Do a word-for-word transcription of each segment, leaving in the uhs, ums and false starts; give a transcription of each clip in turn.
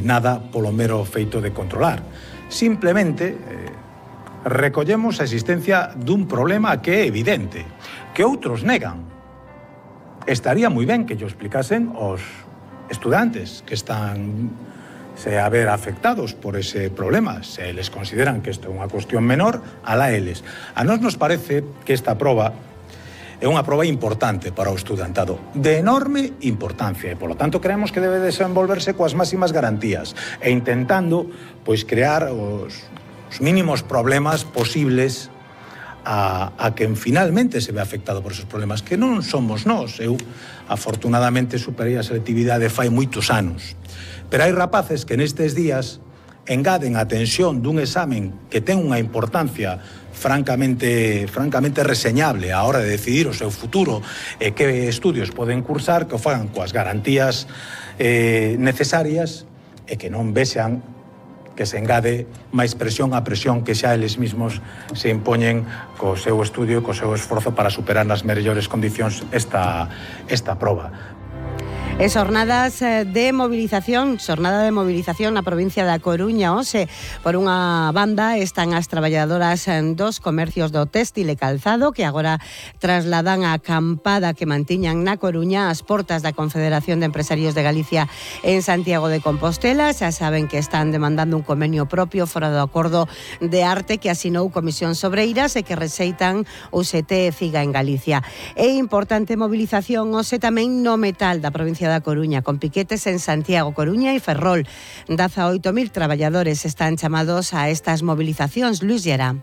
nada polo mero feito de controlar. Simplemente eh, recollemos a existencia dun problema que é evidente, que outros negan. Estaría moi ben que yo explicasen os estudantes que están se a ver afectados por ese problema, se les consideran que isto é unha cuestión menor, alá eles. A nós nos parece que esta proba é unha proba importante para o estudantado, de enorme importancia, e polo tanto creemos que debe desenvolverse coas máximas garantías e intentando pois crear os, os mínimos problemas posibles a, a quen finalmente se ve afectado por esos problemas, que non somos nós. Eu, afortunadamente, superei a selectividade fai moitos anos. Pero hai rapaces que nestes días engaden a tensión dun examen que ten unha importancia francamente, francamente reseñable a hora de decidir o seu futuro e que estudios poden cursar, que o fagan coas garantías eh, necesarias e que non vexan que se engade máis presión á presión que xa eles mesmos se impoñen co seu estudio e co seu esforzo para superar nas mellores condicións esta, esta proba. E xornadas de movilización, xornada de movilización na provincia da Coruña. Hoxe, por unha banda, están as traballadoras dos comercios do téxtil e calzado que agora trasladan a acampada que mantiñan na Coruña ás portas da Confederación de Empresarios de Galicia en Santiago de Compostela. Xa saben que están demandando un convenio propio fora do acordo de arte que asinou Comisión Sobreiras e que rexeitan o U S T e CIGA en Galicia. É importante movilización hoxe tamén no metal da provincia da Coruña, con piquetes en Santiago, Coruña e Ferrol. dezaoito mil traballadores están chamados a estas movilizacións. Luis Llera.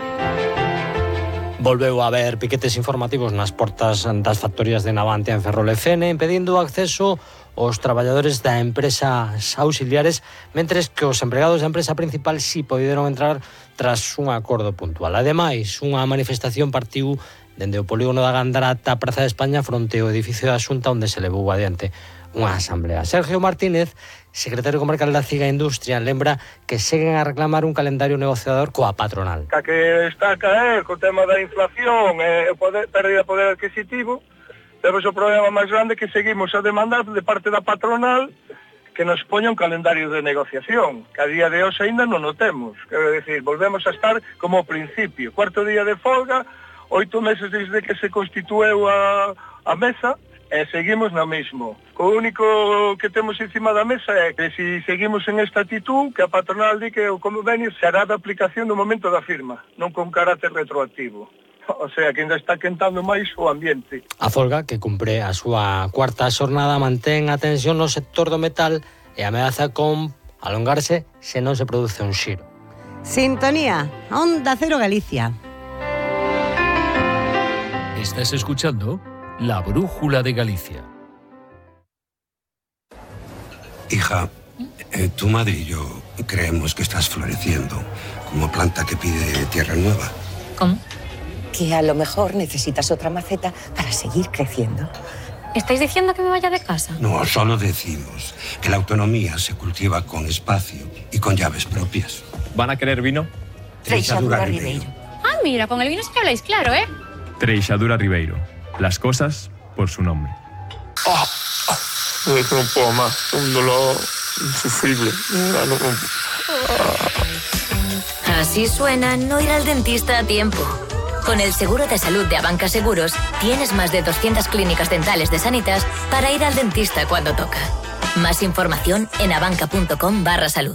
Volveu a haber piquetes informativos nas portas das factorías de Navantia en Ferrol e Fene, impedindo o acceso aos traballadores da empresas auxiliares, mentres que os empregados da empresa principal si poderon entrar tras un acordo puntual. Ademais, unha manifestación partiu dende o polígono da Gándara ata a Praza de España fronte ao edificio da Xunta, onde se levou adiante unha asamblea. Sergio Martínez, secretario comarcal da CIGA Industria, lembra que seguen a reclamar un calendario negociador coa patronal. A que está a caer co tema da inflación e o poder, pérdida de poder adquisitivo, temos o problema máis grande que seguimos a demandar de parte da patronal que nos poña un calendario de negociación, que a día de hoxe ainda non o temos. Quero dicir, volvemos a estar como ao principio, cuarto día de folga, oito meses desde que se constitueu a, a mesa, e seguimos no mismo. O único que temos encima da mesa é que se si seguimos en esta actitud, que a patronal di que o convenio será de aplicación no momento da firma, non con carácter retroactivo. O sea, que ainda está quentando máis o ambiente. A folga, que cumpre a súa cuarta xornada, mantén a tensión no sector do metal e ameaza con alongarse se non se produce un xiro. Sintonía, Onda Cero Galicia. Estás escuchando La Brújula de Galicia. Hija, eh, tu madre y yo creemos que estás floreciendo como planta que pide tierra nueva. ¿Cómo? Que a lo mejor necesitas otra maceta para seguir creciendo. ¿Estáis diciendo que me vaya de casa? No, solo decimos que la autonomía se cultiva con espacio y con llaves propias. ¿Van a querer vino? Treixadura Ribeiro. Ah, mira, con el vino sí que habláis claro, ¿eh? Treixadura Ribeiro. Las cosas por su nombre. ¡Ah! Oh, oh, no puedo más. Un dolor insufrible. No, no, no. Así suena no ir al dentista a tiempo. Con el seguro de salud de Abanca Seguros, tienes más de doscientas clínicas dentales de Sanitas para ir al dentista cuando toca. Más información en abanca.com barra salud.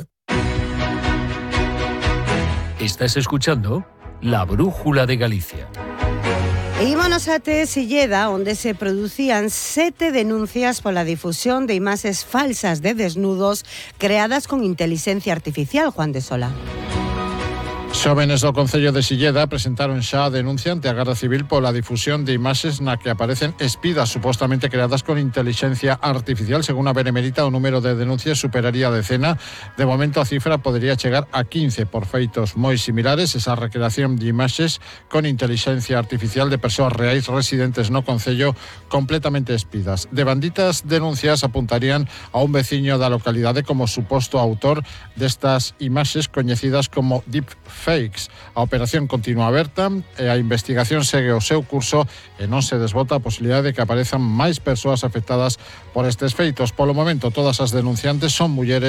Estás escuchando La Brújula de Galicia. E ímonos até Silleda, onde se producían sete denuncias pola difusión de imaxes falsas de desnudos creadas con inteligencia artificial. Juan de Sola. Xóvenes do Concello de Silleda presentaron xa a denuncia ante a Garda Civil pola difusión de imaxes na que aparecen espidas supostamente creadas con inteligencia artificial. Según a Benemérita, o número de denuncias superaría a decena. De momento a cifra podería chegar a quince por feitos moi similares. Esa recreación de imaxes con inteligencia artificial de persoas reais residentes no Concello completamente espidas. De banditas denuncias apuntarían a un veciño da localidade como suposto autor destas imaxes coñecidas como deepfakes. A operación continúa aberta e a investigación segue o seu curso e non se desbota a posibilidade de que aparezan máis persoas afectadas por estes feitos. Polo momento, todas as denunciantes son mulleres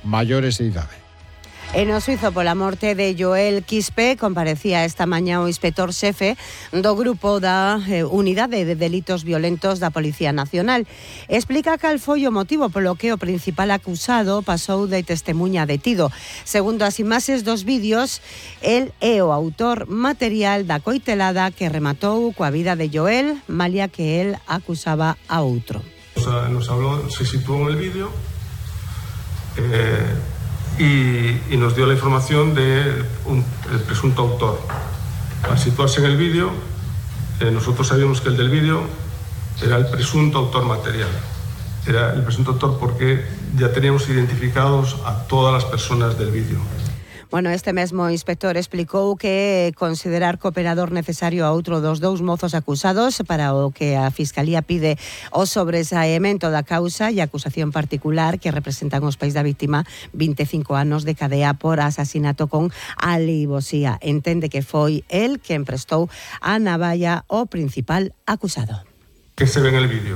mayores de idade. E no suizo pola morte de Joel Quispe comparecía esta mañá o inspector xefe do grupo da eh, Unidade de Delitos Violentos da Policía Nacional. Explica cal foi o motivo polo que o principal acusado pasou de testemunha detido. Segundo as imaxes dos vídeos, el é o autor material da coitelada que rematou coa vida de Joel, malia que el acusaba a outro. O sea, nos habló, se situó en el vídeo eh... Y, y nos dio la información del de presunto autor. Al situarse en el vídeo, eh, nosotros sabíamos que el del vídeo era el presunto autor material. Era el presunto autor porque ya teníamos identificados a todas las personas del vídeo. Bueno, este mesmo inspector explicou que considerar cooperador necesario a outro dos dous mozos acusados, para o que a Fiscalía pide o sobresaemento da causa e acusación particular que representan os pais da víctima vinte e cinco anos de cadea por asasinato con alivosía. Entende que foi el quen prestou a navalla ao principal acusado. Que se ve en el vídeo.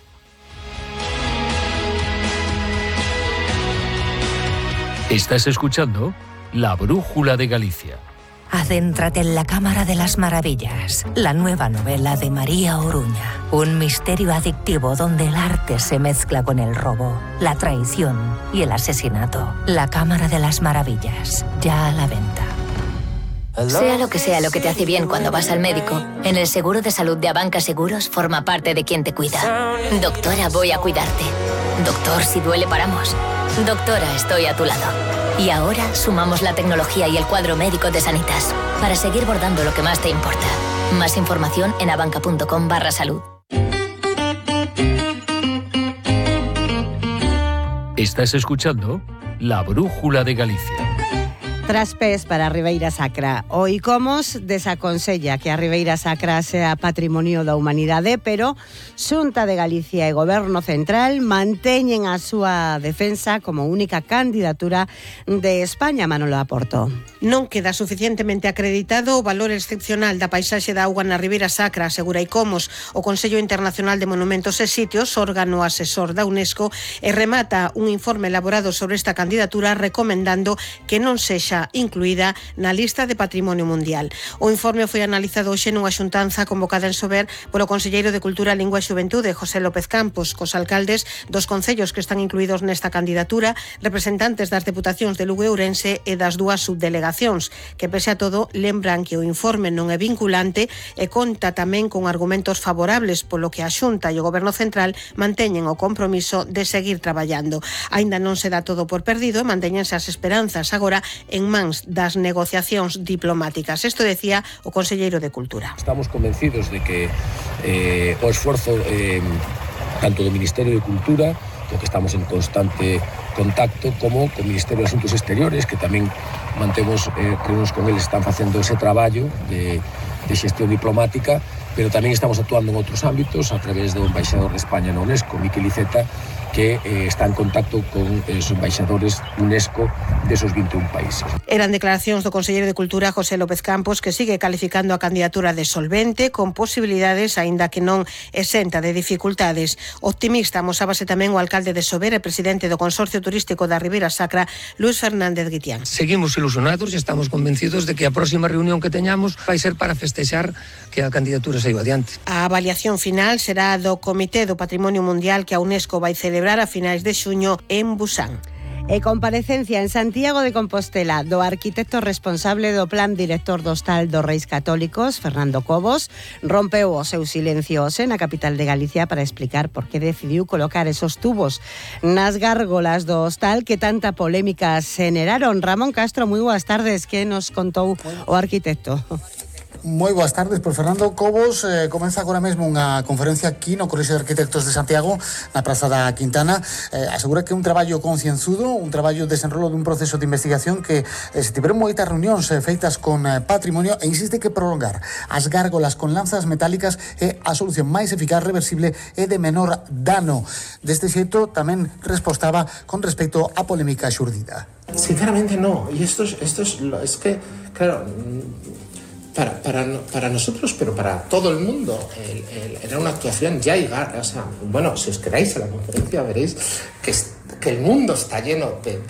Estás escuchando La Brújula de Galicia. Adéntrate en la Cámara de las Maravillas, la nueva novela de María Oruña. Un misterio adictivo donde el arte se mezcla con el robo, la traición y el asesinato. La Cámara de las Maravillas, ya a la venta. Sea lo que sea lo que te hace bien cuando vas al médico, en el seguro de salud de Abanca Seguros forma parte de quien te cuida. Doctora, voy a cuidarte. Doctor, si duele paramos. Doctora, estoy a tu lado. Y ahora sumamos la tecnología y el cuadro médico de Sanitas para seguir bordando lo que más te importa. Más información en abanca.com barra salud. Estás escuchando La Brújula de Galicia. Traspés para a Ribeira Sacra. O ICOMOS desaconsella que a Ribeira Sacra sea patrimonio da humanidade, pero Xunta de Galicia e Goberno Central manteñen a súa defensa como única candidatura de España. Manolo Aporto. Non queda suficientemente acreditado o valor excepcional da paisaxe da auga na Ribeira Sacra, asegura ICOMOS. O Consello Internacional de Monumentos e Sitios, órgano asesor da UNESCO, e remata un informe elaborado sobre esta candidatura recomendando que non sexa incluída na lista de Patrimonio Mundial. O informe foi analizado hoxe nunha xuntanza convocada en Sober polo Conselleiro de Cultura, Lingua e Xuventude, José López Campos, cos alcaldes dos concellos que están incluídos nesta candidatura, representantes das deputacións de Lugo e Ourense e das dúas subdelegacións, que pese a todo lembran que o informe non é vinculante e conta tamén con argumentos favorables, polo que a Xunta e o Goberno Central manteñen o compromiso de seguir traballando. Aínda non se dá todo por perdido e manteñense as esperanzas agora en mans das negociacións diplomáticas. Isto decía o Conselleiro de Cultura. Estamos convencidos de que eh, o esforzo eh, tanto do Ministerio de Cultura, do que estamos en constante contacto, como co Ministerio de Asuntos Exteriores, que tamén mantemos eh, reunións con eles, están facendo ese traballo de, de xestión diplomática, pero tamén estamos actuando en outros ámbitos a través do embaixador de España na UNESCO, Miquel Iceta, que eh, está en contacto con eh, os embaixadores UNESCO desos vinte e un países. Eran declaracións do Conselleiro de Cultura, José López Campos, que sigue calificando a candidatura de solvente, con posibilidades, aínda que non exenta de dificultades. Optimista mosábase tamén o alcalde de Sober e presidente do Consorcio Turístico da Ribeira Sacra, Luis Fernández Guitián. Seguimos ilusionados e estamos convencidos de que a próxima reunión que teñamos vai ser para festexar que a candidatura saiu adiante. A avaliación final será do Comité do Patrimonio Mundial que a UNESCO vai celebrar a finais de xuño en Busan. E comparecencia en Santiago de Compostela do arquitecto responsable do plan director do Hostal dos Reis Católicos, Fernando Cobos, rompeu o seu silencio hoxe na capital de Galicia para explicar por que decidiu colocar esos tubos nas gárgolas do hostal que tanta polémica xeneraron. Ramón Castro, moi boas tardes, que nos contou o arquitecto? Moi boas tardes, por Fernando Cobos eh, comeza agora mesmo unha conferencia aquí no Colexio de Arquitectos de Santiago, na Praza da Quintana. eh, asegura que é un traballo concienzudo, un traballo de desenrolo dun proceso de investigación que eh, se tiveron moitas reunións eh, feitas con eh, patrimonio, e insiste que prolongar as gárgolas con lanzas metálicas é a solución máis eficaz, reversible e de menor dano. Deste xeito tamén respostaba con respecto á polémica xurdida. Sinceramente no, y esto es, esto es, es que, claro, Para, para, para nosotros, pero para todo el mundo, el, el, era una actuación ya, o sea, bueno, si os queráis a la conferencia veréis que, es, que el mundo está lleno de,